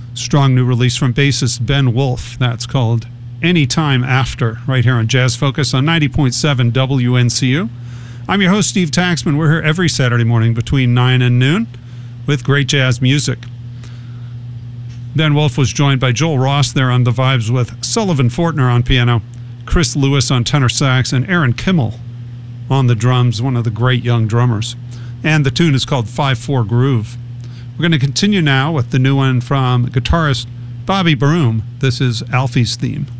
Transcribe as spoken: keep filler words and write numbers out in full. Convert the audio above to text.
Strong new release from bassist Ben Wolf. That's called Anytime After, right here on Jazz Focus on ninety point seven W N C U. I'm your host, Steve Taxman. We're here every Saturday morning between nine and noon with great jazz music. Ben Wolf was joined by Joel Ross there on the vibes with Sullivan Fortner on piano, Chris Lewis on tenor sax, and Aaron Kimmel on the drums, one of the great young drummers. And the tune is called five four Groove. We're going to continue now with the new one from guitarist Bobby Broom. This is Alfie's Theme.